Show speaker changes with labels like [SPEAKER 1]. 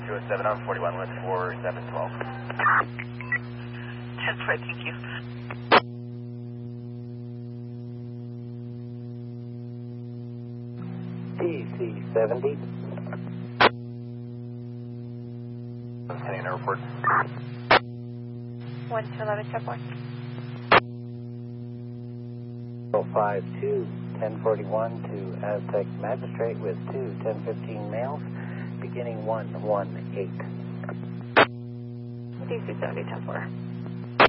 [SPEAKER 1] 207 on 41 with 4712.
[SPEAKER 2] 10-4, thank you.
[SPEAKER 3] DC-70.
[SPEAKER 1] Heading airport.
[SPEAKER 4] 1-11, check 1.
[SPEAKER 3] 052, 1041 to Aztec Magistrate with 2 1015 males, beginning 118.
[SPEAKER 4] DC-70, 10-4.